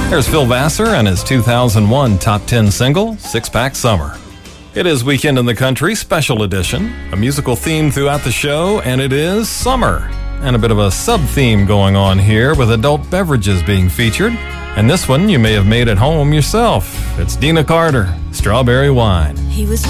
There's Phil Vassar and his 2001 Top 10 single, Six Pack Summer. It is Weekend in the Country Special Edition, a musical theme throughout the show, and it is summer. And a bit of a sub-theme going on here with adult beverages being featured. And this one you may have made at home yourself. It's Dina Carter, Strawberry Wine. He was